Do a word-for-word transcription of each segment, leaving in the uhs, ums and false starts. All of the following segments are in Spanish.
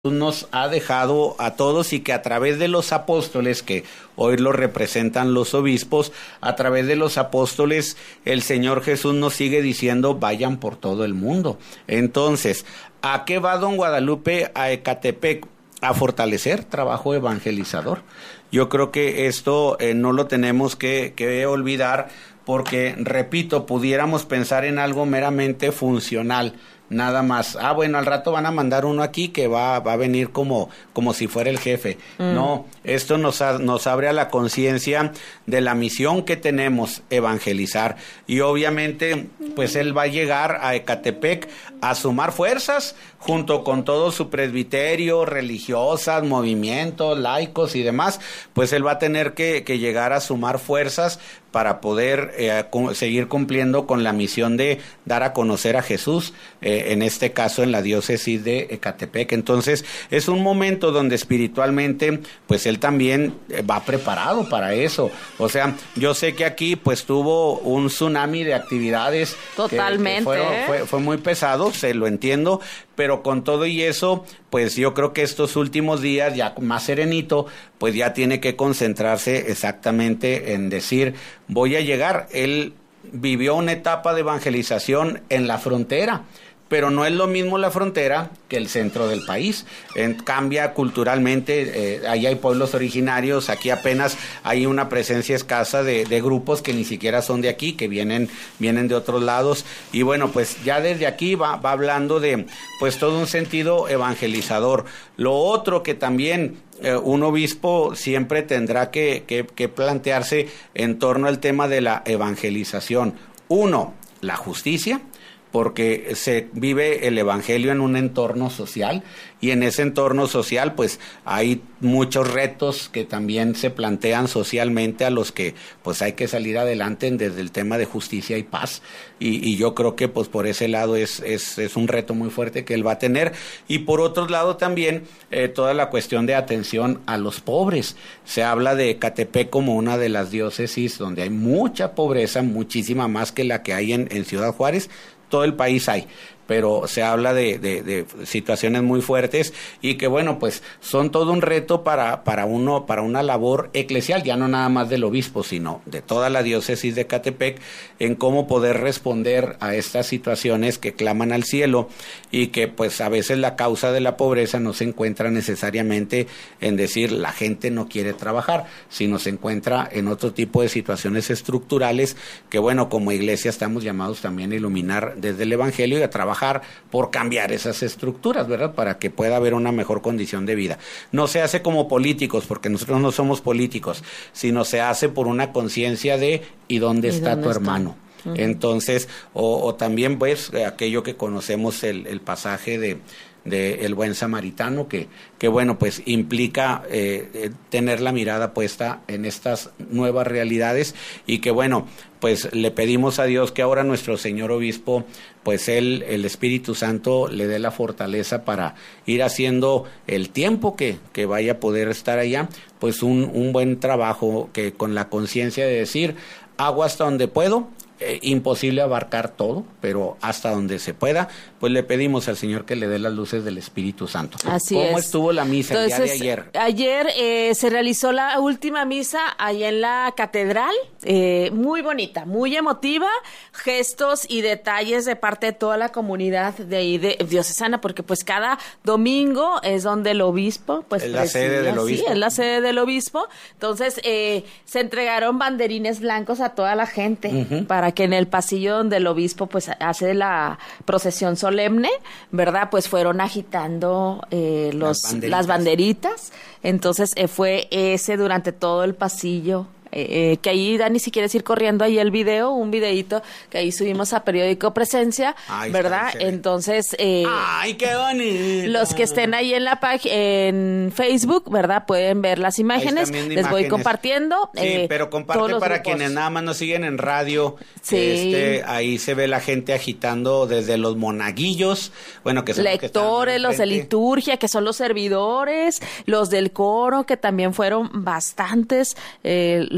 nos ha dejado a todos y que a través de los apóstoles, que hoy lo representan los obispos, a través de los apóstoles el Señor Jesús nos sigue diciendo vayan por todo el mundo. Entonces, ¿a qué va don Guadalupe a Ecatepec? A fortalecer trabajo evangelizador. Yo creo que esto eh, no lo tenemos que, que olvidar porque, repito, pudiéramos pensar en algo meramente funcional. Nada más. Ah, bueno, al rato van a mandar uno aquí que va, va a venir como, como si fuera el jefe. Mm. No, esto nos, ha, nos abre a la conciencia de la misión que tenemos, evangelizar. Y obviamente, pues él va a llegar a Ecatepec a sumar fuerzas junto con todo su presbiterio, religiosas, movimientos, laicos y demás. Pues él va a tener que, que llegar a sumar fuerzas para poder eh, seguir cumpliendo con la misión de dar a conocer a Jesús, eh, en este caso en la diócesis de Ecatepec. Entonces es un momento donde espiritualmente pues él también va preparado para eso. O sea, yo sé que aquí pues tuvo un tsunami de actividades. Totalmente. Que, que fueron, fue, fue muy pesado, se lo entiendo, pero con todo y eso, pues yo creo que estos últimos días, ya más serenito, pues ya tiene que concentrarse exactamente en decir, voy a llegar. Él vivió una etapa de evangelización en la frontera, pero no es lo mismo la frontera que el centro del país. En, cambia culturalmente, eh, ahí hay pueblos originarios, aquí apenas hay una presencia escasa de, de grupos que ni siquiera son de aquí, que vienen, vienen de otros lados. Y bueno, pues ya desde aquí va, va hablando de pues todo un sentido evangelizador. Lo otro que también eh, un obispo siempre tendrá que, que, que plantearse en torno al tema de la evangelización. Uno, la justicia, porque se vive el evangelio en un entorno social y en ese entorno social pues hay muchos retos que también se plantean socialmente a los que pues hay que salir adelante desde el tema de justicia y paz y, y yo creo que pues por ese lado es, es, es un reto muy fuerte que él va a tener y por otro lado también eh, toda la cuestión de atención a los pobres. Se habla de Ecatepec como una de las diócesis donde hay mucha pobreza, muchísima más que la que hay en, en Ciudad Juárez. Todo el país hay, pero se habla de, de, de situaciones muy fuertes y que bueno, pues son todo un reto para, para uno, para una labor eclesial, ya no nada más del obispo, sino de toda la diócesis de Ecatepec, en cómo poder responder a estas situaciones que claman al cielo y que pues a veces la causa de la pobreza no se encuentra necesariamente en decir la gente no quiere trabajar, sino se encuentra en otro tipo de situaciones estructurales que bueno, como iglesia estamos llamados también a iluminar desde el evangelio y a trabajar por cambiar esas estructuras, ¿verdad? Para que pueda haber una mejor condición de vida. No se hace como políticos, porque nosotros no somos políticos, sino se hace por una conciencia de ¿y dónde ¿Y está dónde tu está? hermano? Uh-huh. Entonces, o, o también pues aquello que conocemos el, el pasaje de de el buen samaritano, que, que bueno, pues implica eh, eh, tener la mirada puesta en estas nuevas realidades y que bueno, pues le pedimos a Dios que ahora nuestro señor obispo, pues él, el Espíritu Santo le dé la fortaleza para ir haciendo el tiempo que, que vaya a poder estar allá, pues un, un buen trabajo que con la conciencia de decir, hago hasta donde puedo. Eh, imposible abarcar todo, pero hasta donde se pueda, pues le pedimos al Señor que le dé las luces del Espíritu Santo. Así ¿Cómo es. estuvo la misa Entonces, el día de ayer? Ayer eh, se realizó la última misa allá en la catedral, eh, muy bonita, muy emotiva, gestos y detalles de parte de toda la comunidad de ahí de diocesana, porque pues cada domingo es donde el obispo, pues es la sede del obispo. Sí, es la sede del obispo. Entonces eh, se entregaron banderines blancos a toda la gente, uh-huh, para que en el pasillo donde el obispo pues hace la procesión solemne, ¿verdad? Pues fueron agitando eh, los, las banderitas. las banderitas. Entonces eh, fue ese durante todo el pasillo. Eh, que ahí, Dani, si quieres ir corriendo ahí el video, un videíto que ahí subimos a Periódico Presencia, Ay, ¿verdad? Entonces, eh, ¡ay, qué bonito! Los que estén ahí en la página, en Facebook, ¿verdad? Pueden ver las imágenes, les imágenes. voy compartiendo. Sí, eh, pero comparte para grupos. Quienes nada más nos siguen en radio, sí. este, ahí se ve la gente agitando desde los monaguillos, bueno, que son lectores, los, que los de liturgia, que son los servidores, los del coro, que también fueron bastantes, eh,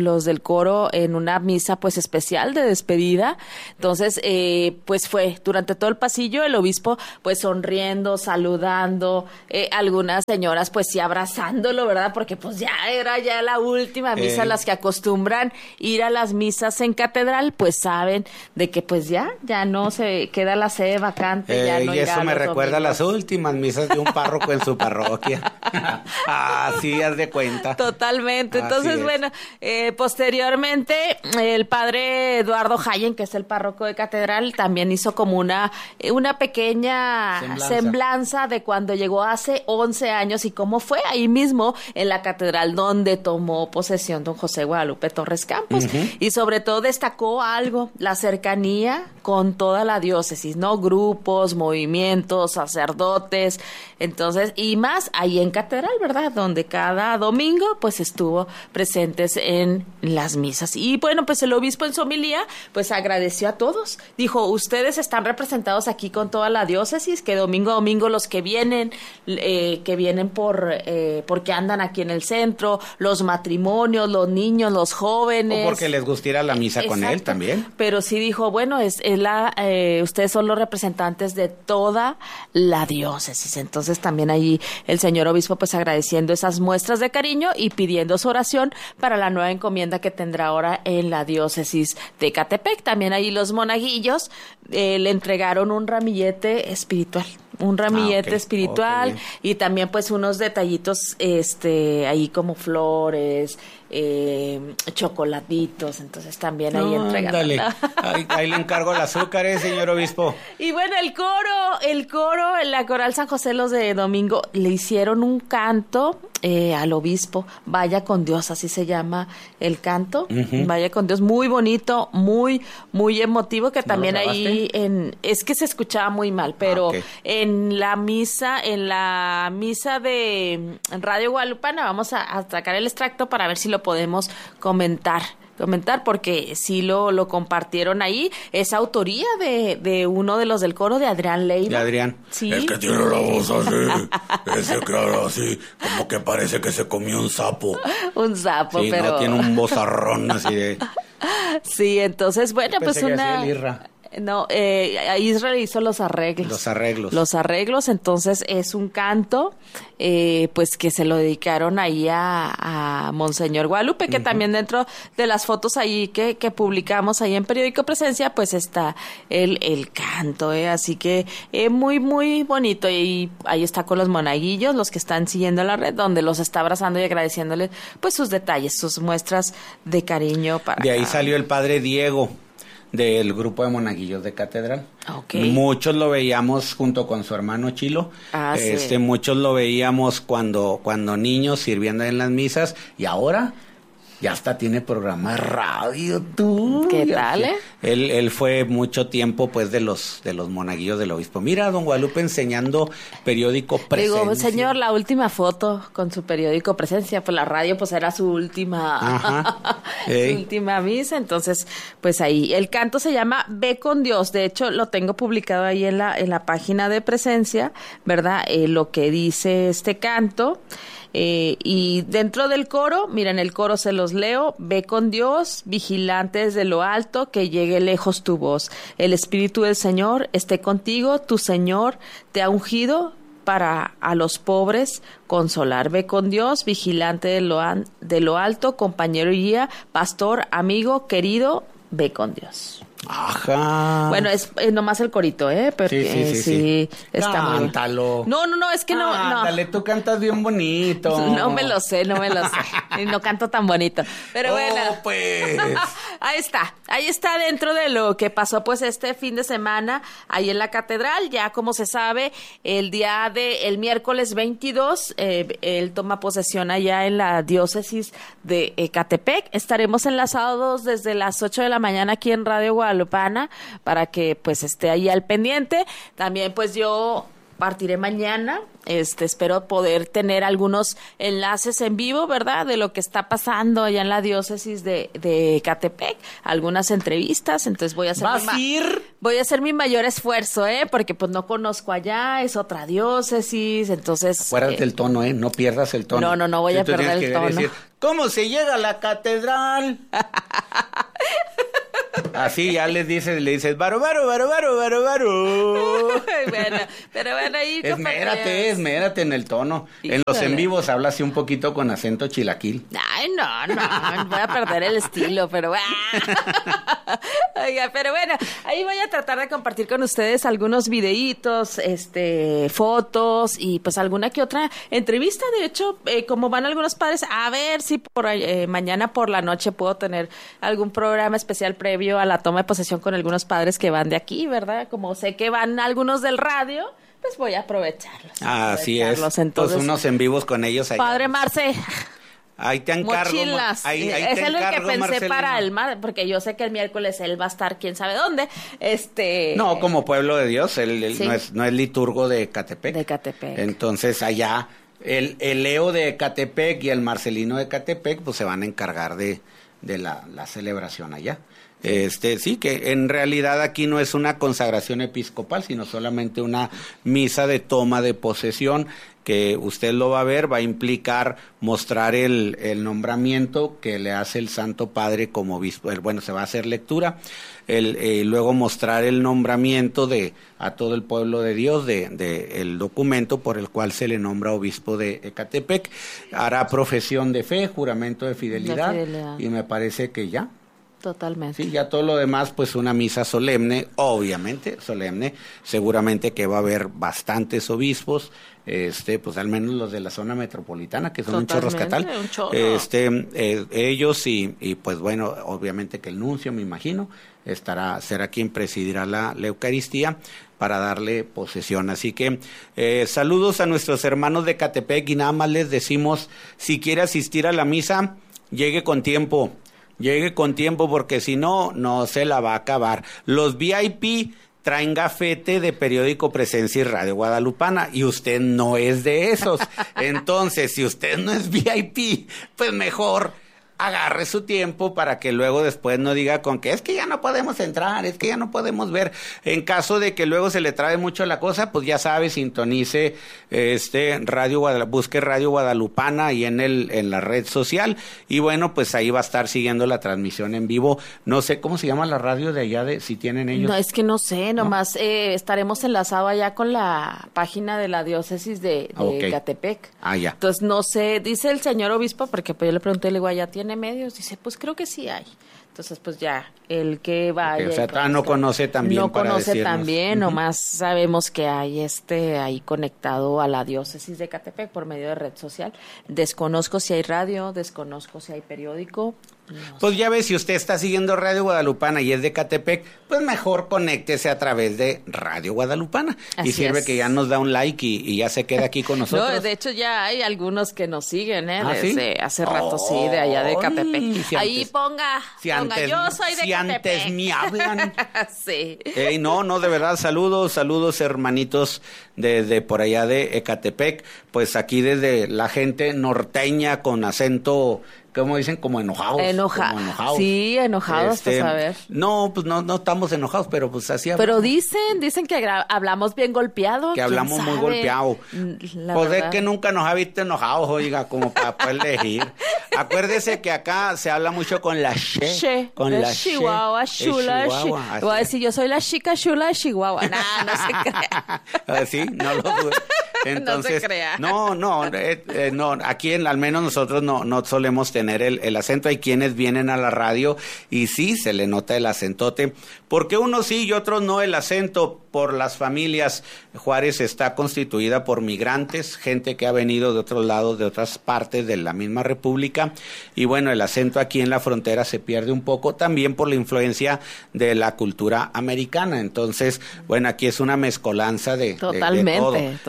los del coro en una misa pues especial de despedida. Entonces, eh, pues fue durante todo el pasillo el obispo pues sonriendo, saludando, eh, algunas señoras pues sí abrazándolo, ¿verdad? Porque pues ya era ya la última misa, eh. las que acostumbran ir a las misas en catedral pues saben de que pues ya, ya no se queda la sede vacante. Eh, ya no y eso me recuerda domingos. a las últimas misas de un párroco en su parroquia. Así haz de cuenta. Totalmente. Entonces, bueno, eh, posteriormente el padre Eduardo Hayen, que es el párroco de catedral, también hizo como una, una pequeña semblanza. semblanza de cuando llegó hace once años y cómo fue ahí mismo en la catedral donde tomó posesión don José Guadalupe Torres Campos. Uh-huh. Y sobre todo destacó algo, la cercanía con toda la diócesis, ¿no? Grupos, movimientos, sacerdotes, entonces, y más ahí en catedral, ¿verdad? Donde cada domingo pues estuvo presentes en las misas. Y bueno, pues el obispo en su homilía pues agradeció a todos. Dijo, ustedes están representados aquí con toda la diócesis, que domingo a domingo los que vienen, eh, que vienen por eh, porque andan aquí en el centro, los matrimonios, los niños, los jóvenes. O porque les gusta ir a la misa. Exacto. Con él también. Pero sí dijo, bueno, es, es la, eh, ustedes son los representantes de toda la diócesis. Entonces también ahí el señor obispo pues agradeciendo esas muestras de cariño y pidiendo su oración para la nueva encomienda que tendrá ahora en la diócesis de Ecatepec. También ahí los monaguillos eh, le entregaron un ramillete espiritual. Un ramillete ah, okay. espiritual okay, y también pues unos detallitos este ahí como flores, eh, chocolatitos, entonces también ahí no, entregan. Dale. Ahí, ahí le encargo el azúcar, ¿eh, señor obispo? Y bueno, el coro, el coro, en la Coral San José los de domingo le hicieron un canto eh, al obispo, Vaya con Dios, así se llama el canto, uh-huh. Vaya con Dios, muy bonito, muy, muy emotivo, que también ¿No ahí en, es que se escuchaba muy mal, pero ah, okay. en la misa, en la misa de Radio Guadalupana, vamos a, a sacar el extracto para ver si lo podemos comentar. comentar porque sí lo, lo compartieron ahí, es autoría de, de uno de los del coro, de Adrián Leiva. De Adrián. Sí. Es que tiene la voz así, ese claro así, como que parece que se comió un sapo. Un sapo, sí, pero... no, tiene un vozarrón así de... Sí, entonces, bueno, Pensé pues que una... hacía el Irra. No, eh, Israel hizo los arreglos. Los arreglos. Los arreglos, entonces es un canto, eh, pues que se lo dedicaron ahí a, a Monseñor Guadalupe, que uh-huh. también dentro de las fotos ahí que, que publicamos ahí en Periódico Presencia, pues está el, el canto, eh, así que eh, muy, muy bonito. Y ahí está con los monaguillos, los que están siguiendo la red, donde los está abrazando y agradeciéndoles pues sus detalles, sus muestras de cariño para... De ahí salió el padre Diego, del grupo de monaguillos de catedral. Okay. Muchos lo veíamos junto con su hermano Chilo. Ah, este, sí. Muchos lo veíamos cuando, cuando niños sirviendo en las misas, y ahora ya hasta tiene programa de radio, tú. ¿Qué tal, eh? Él, él fue mucho tiempo, pues, de los de los monaguillos del obispo. Mira, don Guadalupe enseñando periódico Presencia. Digo, señor, la última foto con su periódico Presencia, pues la radio, pues era su última, su última misa. Entonces, pues ahí, el canto se llama Ve con Dios. De hecho, lo tengo publicado ahí en la, en la página de Presencia, ¿verdad? Eh, lo que dice este canto. Eh, y dentro del coro, miren, el coro se los leo: ve con Dios, vigilante desde lo alto, que llegue lejos tu voz. El Espíritu del Señor esté contigo, tu Señor te ha ungido para a los pobres consolar. Ve con Dios, vigilante de lo, an- de lo alto, compañero y guía, pastor, amigo, querido, ve con Dios. Ajá. Bueno, es, es nomás el corito, ¿eh? Porque, sí, sí, sí, sí. sí está Cántalo. Muy... No, no, no, es que no. Ah, no. Dale, tú cantas bien bonito. No me lo sé, no me lo sé. Y no canto tan bonito. Pero oh, bueno. Pues. Ahí está. Ahí está dentro de lo que pasó pues este fin de semana ahí en la catedral. Ya como se sabe, el día de el miércoles veintidós, eh, él toma posesión allá en la diócesis de Ecatepec. Estaremos enlazados desde las ocho de la mañana aquí en Radio Guadalupana para que pues esté ahí al pendiente. También pues yo partiré mañana. Este, espero poder tener algunos enlaces en vivo, ¿verdad? De lo que está pasando allá en la diócesis de, de Ecatepec, algunas entrevistas, entonces voy a hacer... ¿Vas a ir? voy a hacer mi mayor esfuerzo, ¿eh? Porque pues no conozco allá, es otra diócesis, entonces... Acuérdate eh, el tono, ¿eh? No pierdas el tono. No, no, no voy a Tú perder tienes el que tono. decir, ¿cómo se llega a la catedral? Así ya les dices, le dices, varo, varo, varo, varo, varo, varo. Bueno, pero bueno, ahí... Esmérate, esmérate en el tono. Híjole. En los en vivos habla así un poquito con acento chilaquil. Ay, no, no, voy a perder el estilo, pero... Oiga, pero bueno, ahí voy a tratar de compartir con ustedes algunos videitos, este, fotos y pues alguna que otra entrevista. De hecho, eh, como van algunos padres, a ver si por eh, mañana por la noche puedo tener algún programa especial previo a la toma de posesión con algunos padres que van de aquí, ¿verdad? Como sé que van algunos del radio, pues voy a aprovecharlos. Así es. Entonces, pues unos en vivos con ellos allá. Padre Marce... Ahí te encargo. Mochilas. Ahí, ahí es te el encargo, que pensé Marcelino. para el mar, porque yo sé que el miércoles él va a estar quién sabe dónde. Este No, como pueblo de Dios, él, él Sí. no, es, no es liturgo de Ecatepec. De Ecatepec. Entonces allá el, el Leo de Ecatepec y el Marcelino de Ecatepec pues se van a encargar de, de la, la celebración allá. Este, sí, que en realidad aquí no es una consagración episcopal, sino solamente una misa de toma de posesión, que usted lo va a ver, va a implicar mostrar el, el nombramiento que le hace el Santo Padre como obispo. Bueno, se va a hacer lectura, el, eh, luego mostrar el nombramiento de a todo el pueblo de Dios, de, de el documento por el cual se le nombra obispo de Ecatepec, hará profesión de fe, juramento de fidelidad, De fidelidad. y me parece que ya. Totalmente. Sí, ya todo lo demás, pues una misa solemne, obviamente solemne, seguramente que va a haber bastantes obispos, este, pues al menos los de la zona metropolitana, que son Totalmente, un chorroscatal, un chorro. este, eh, ellos y, y pues bueno, obviamente que el nuncio, me imagino, estará, será quien presidirá la, la Eucaristía para darle posesión. Así que eh, saludos a nuestros hermanos de Ecatepec y nada más les decimos, si quiere asistir a la misa, llegue con tiempo. Llegue con tiempo porque si no, no se la va a acabar. Los V I P traen gafete de periódico Presencia y Radio Guadalupana y usted no es de esos. Entonces, si usted no es V I P, pues mejor agarre su tiempo para que luego después no diga con que es que ya no podemos entrar, es que ya no podemos ver. En caso de que luego se le trabe mucho la cosa, pues ya sabe, sintonice este Radio Guadal- busque Radio Guadalupana y en el en la red social y bueno, pues ahí va a estar siguiendo la transmisión en vivo. No sé cómo se llama la radio de allá, de si tienen ellos. No, es que no sé, nomás eh, estaremos enlazados allá con la página de la diócesis de, de Ok. Ecatepec. Ah, ya. Entonces, no sé, dice el señor obispo, porque pues yo le pregunté, le digo, ¿allá tiene medios? Dice, pues creo que sí hay. Entonces, pues ya, el que vaya... Ok, o sea, y todavía no conozca. conoce tan bien No para conoce decirnos. tan bien, Ujú. nomás sabemos que hay este ahí conectado a la diócesis de Ecatepec por medio de red social. Desconozco si hay radio, desconozco si hay periódico. No Pues ya ves, si usted está siguiendo Radio Guadalupana y es de Ecatepec, pues mejor conéctese a través de Radio Guadalupana. Así y sirve es. que ya nos da un like y, y ya se queda aquí con nosotros. No, de hecho ya hay algunos que nos siguen, ¿eh? ¿Ah, sí? Desde hace rato, sí, de allá de Ay, Ecatepec. si Ahí antes- ponga, si ponga, antes- yo soy de si Ecatepec. antes me hablan. Sí. Ey, no, no, de verdad, saludos, saludos hermanitos de, de por allá de Ecatepec, pues aquí desde la gente norteña con acento, ¿cómo dicen? Como enojados. Enoja- como enojados. sí, enojados, Este, pues, a ver. No, pues no, no estamos enojados, pero pues así Pero hablamos. dicen, dicen que gra- hablamos bien golpeado. Que ¿quién hablamos muy sabe? golpeado. Mm, la Pues es verdad. que nunca nos ha visto enojados, oiga, como para poder elegir. Acuérdese que acá se habla mucho con la she. She, con de la Chihuahua, she, chula, de chi- Chihuahua, así Voy a es. decir, yo soy la chica chula de Chihuahua. Nah, no se crea. Ah, sí, no lo dudo. Entonces, crea. no, no, eh, eh, no, aquí en, al menos nosotros no, no solemos tener el, el acento. Hay quienes vienen a la radio y sí se le nota el acentote, porque unos sí y otros no. El acento por las familias. Juárez está constituida por migrantes, gente que ha venido de otros lados, de otras partes de la misma república, y bueno, el acento aquí en la frontera se pierde un poco también por la influencia de la cultura americana. Entonces, bueno, aquí es una mezcolanza de, de- de Totalmente, todo, de totalmente. todo.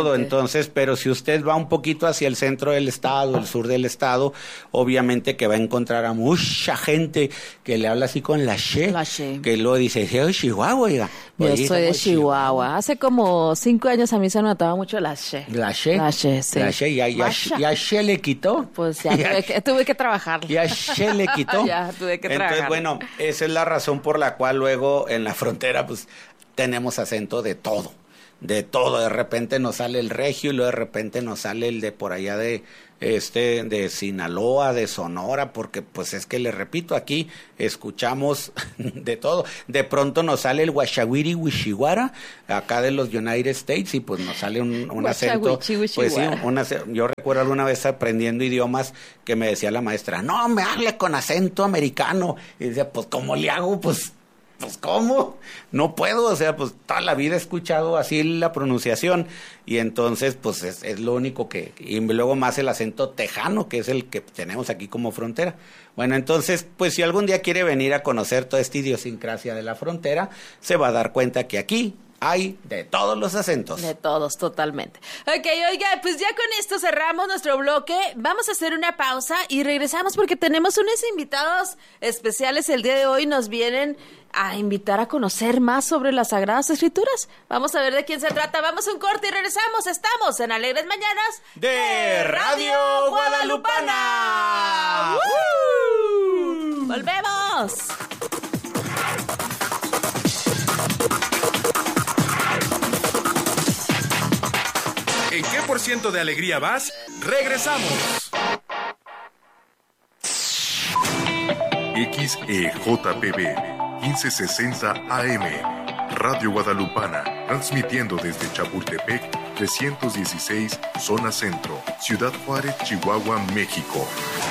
todo. Entonces, pero si usted va un poquito hacia el centro del estado, el sur del estado, obviamente que va a encontrar a mucha gente que le habla así con la she, La she. que luego dice, yo de Chihuahua, oiga. Yo Oiga, soy de Chihuahua. Chihuahua. Hace como cinco años a mí se me notaba mucho la she. La she. La she, sí. La she, ya, ya, Masha. ya she le quitó. Pues ya tuve que, tuve que trabajar. Ya she le quitó. Ya tuve que Entonces, trabajar. bueno, esa es la razón por la cual luego en la frontera, pues, tenemos acento de todo. De todo, de repente nos sale el regio y luego de repente nos sale el de por allá de este de Sinaloa, de Sonora, porque pues es que le repito, aquí escuchamos de todo. De pronto nos sale el Washawiri Wishiwara, acá de los United States, y pues nos sale un, un acento. Washawichi, Pues sí, Wishiwara. un ace- yo recuerdo alguna vez aprendiendo idiomas que me decía la maestra, no me hable con acento americano. Y decía, pues ¿cómo le hago? Pues Pues ¿cómo? No puedo, o sea, pues toda la vida he escuchado así la pronunciación y entonces pues es, es lo único que... Y luego más el acento tejano, que es el que tenemos aquí como frontera. Bueno, entonces, pues si algún día quiere venir a conocer toda esta idiosincrasia de la frontera, se va a dar cuenta que aquí hay de todos los acentos. De todos, totalmente. Ok, oiga, pues ya con esto cerramos nuestro bloque. Vamos a hacer una pausa y regresamos porque tenemos unos invitados especiales el día de hoy. Nos vienen a invitar a conocer más sobre las Sagradas Escrituras. Vamos a ver de quién se trata. Vamos a un corte y regresamos. Estamos en Alegres Mañanas de Radio Guadalupana. ¡Woo! ¡Volvemos! ¿En qué por ciento de alegría vas? ¡Regresamos! X E J P B quince sesenta A M Radio Guadalupana, transmitiendo desde Chapultepec trescientos dieciséis, zona centro, Ciudad Juárez, Chihuahua, México.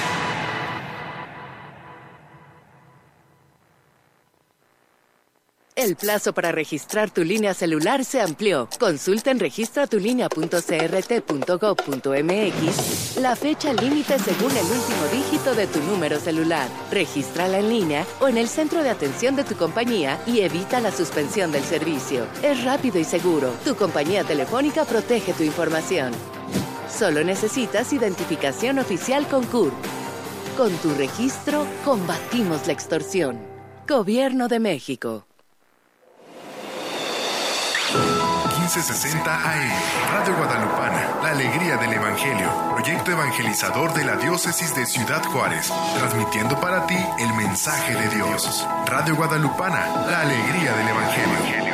El plazo para registrar tu línea celular se amplió. Consulta en registra tu línea punto c r t punto gov punto m x la fecha límite según el último dígito de tu número celular. Regístrala en línea o en el centro de atención de tu compañía y evita la suspensión del servicio. Es rápido y seguro. Tu compañía telefónica protege tu información. Solo necesitas identificación oficial con C U R. Con tu registro, combatimos la extorsión. Gobierno de México. quince sesenta A M Radio Guadalupana, la alegría del Evangelio, proyecto evangelizador de la diócesis de Ciudad Juárez, transmitiendo para ti el mensaje de Dios. Radio Guadalupana, la alegría del Evangelio.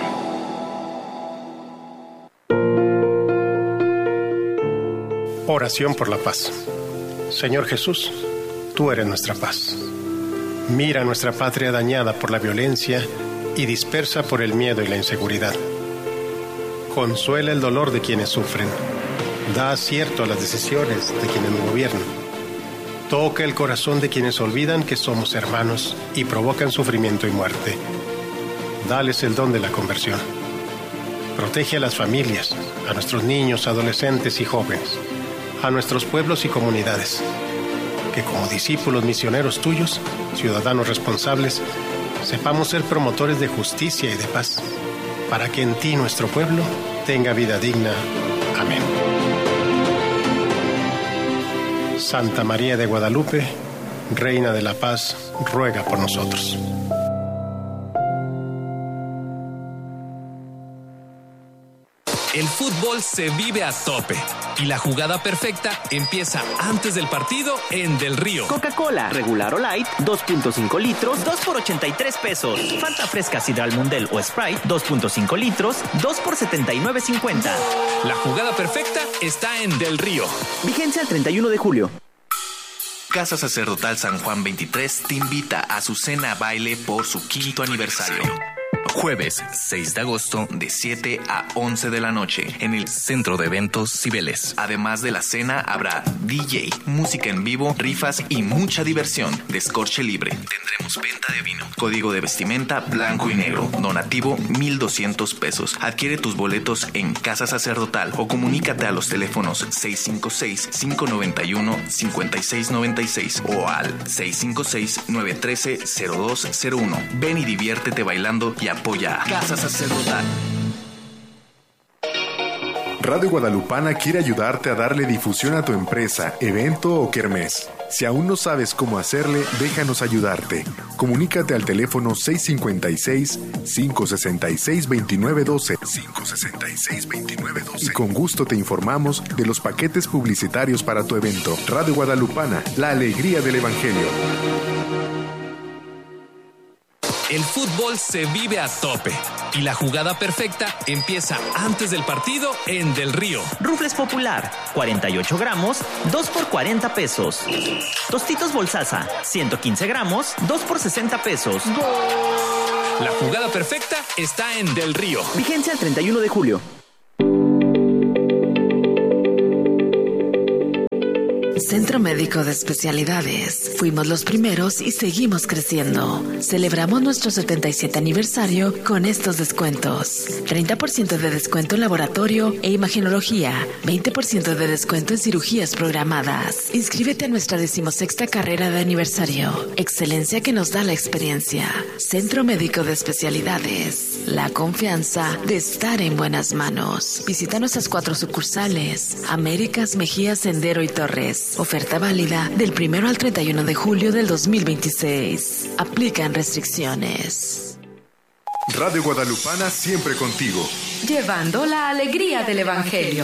Oración por la paz. Señor Jesús, tú eres nuestra paz. Mira nuestra patria dañada por la violencia y dispersa por el miedo y la inseguridad. Consuela el dolor de quienes sufren. Da acierto a las decisiones de quienes nos gobiernan. Toca el corazón de quienes olvidan que somos hermanos y provocan sufrimiento y muerte. Dales el don de la conversión. Protege a las familias, a nuestros niños, adolescentes y jóvenes, a nuestros pueblos y comunidades. Que como discípulos misioneros tuyos, ciudadanos responsables, sepamos ser promotores de justicia y de paz, para que en ti nuestro pueblo tenga vida digna. Amén. Santa María de Guadalupe, Reina de la Paz, ruega por nosotros. El fútbol se vive a tope y la jugada perfecta empieza antes del partido en Del Río. Coca-Cola, regular o light, dos punto cinco litros, dos por ochenta y tres pesos. Fanta fresca Sidral Mundel o Sprite, dos punto cinco litros, dos por setenta y nueve cincuenta. La jugada perfecta está en Del Río. Vigencia el treinta y uno de julio. Casa Sacerdotal San Juan veintitrés te invita a su cena baile por su quinto aniversario. Jueves seis de agosto de siete a once de la noche en el Centro de Eventos Cibeles. Además de la cena habrá D J, música en vivo, rifas y mucha diversión. Descorche libre. Tendremos venta de vino. Código de vestimenta blanco y negro. Donativo mil doscientos pesos. Adquiere tus boletos en Casa Sacerdotal o comunícate a los teléfonos seis cinco seis, cinco nueve uno, cinco seis nueve seis o al seis cinco seis, nueve uno tres, cero dos cero uno. Ven y diviértete bailando y apoya a Casa Sacerdotal. Radio Guadalupana quiere ayudarte a darle difusión a tu empresa, evento o kermés. Si aún no sabes cómo hacerle, déjanos ayudarte. Comunícate al teléfono seis cinco seis, cinco seis seis, dos nueve uno dos, cinco seis seis, dos nueve uno dos y con gusto te informamos de los paquetes publicitarios para tu evento. Radio Guadalupana, la alegría del Evangelio. El fútbol se vive a tope y la jugada perfecta empieza antes del partido en Del Río. Rufles Popular, cuarenta y ocho gramos, dos por cuarenta pesos. Tostitos Bolsaza, ciento quince gramos, dos por sesenta pesos. La jugada perfecta está en Del Río. Vigencia el treinta y uno de julio. Centro Médico de Especialidades. Fuimos los primeros y seguimos creciendo. Celebramos nuestro setenta y siete aniversario con estos descuentos. treinta por ciento de descuento en laboratorio e imagenología. veinte por ciento de descuento en cirugías programadas. Inscríbete a nuestra decimosexta carrera de aniversario. Excelencia que nos da la experiencia. Centro Médico de Especialidades. La confianza de estar en buenas manos. Visita nuestras cuatro sucursales. Américas, Mejía, Sendero y Torres. Oferta válida del primero al treinta y uno de julio del dos mil veintiséis. Aplican restricciones. Radio Guadalupana siempre contigo. Llevando la alegría del Evangelio.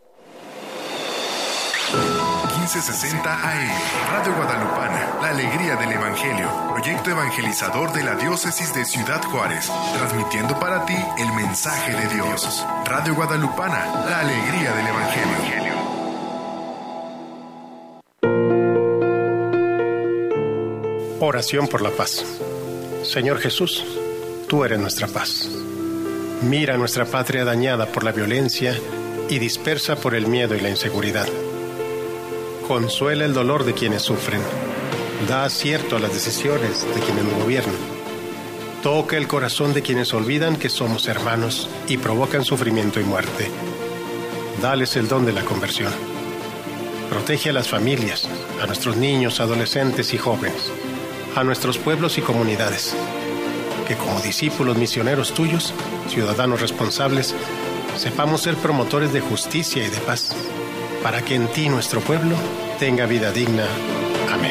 quince sesenta A M, Radio Guadalupana, la alegría del Evangelio. Proyecto evangelizador de la Diócesis de Ciudad Juárez. Transmitiendo para ti el mensaje de Dios. Radio Guadalupana, la alegría del Evangelio. Oración por la paz. Señor Jesús, tú eres nuestra paz. Mira nuestra patria dañada por la violencia y dispersa por el miedo y la inseguridad. Consuela el dolor de quienes sufren. Da acierto a las decisiones de quienes nos gobiernan. Toca el corazón de quienes olvidan que somos hermanos y provocan sufrimiento y muerte. Dales el don de la conversión. Protege a las familias, a nuestros niños, adolescentes y jóvenes, a nuestros pueblos y comunidades, que como discípulos misioneros tuyos, ciudadanos responsables, sepamos ser promotores de justicia y de paz, para que en ti nuestro pueblo tenga vida digna. Amén.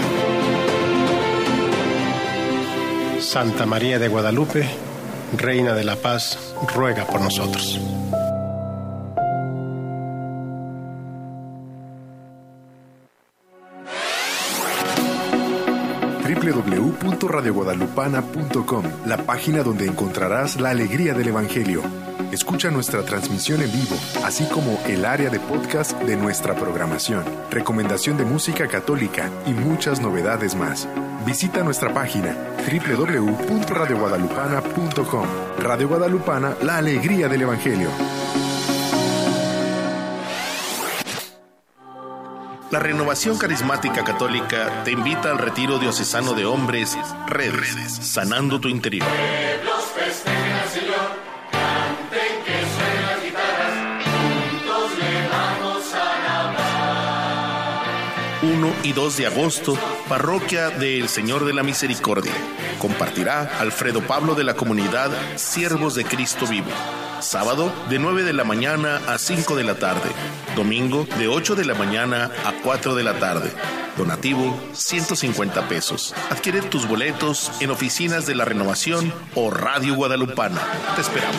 Santa María de Guadalupe, Reina de la Paz, ruega por nosotros. doble u doble u doble u punto radio guadalupana punto com, la página donde encontrarás la alegría del Evangelio. Escucha nuestra transmisión en vivo, así como el área de podcast de nuestra programación, recomendación de música católica y muchas novedades más. Visita nuestra página doble u doble u doble u punto radio guadalupana punto com. Radio Guadalupana, la alegría del Evangelio. La Renovación Carismática Católica te invita al retiro diocesano de hombres, Redes, sanando tu interior. uno y dos de agosto, Parroquia del Señor de la Misericordia. Compartirá Alfredo Pablo de la comunidad Siervos de Cristo Vivo. Sábado de nueve de la mañana a cinco de la tarde. Domingo de ocho de la mañana a cuatro de la tarde. Donativo ciento cincuenta pesos. Adquiere tus boletos en oficinas de la Renovación o Radio Guadalupana. Te esperamos.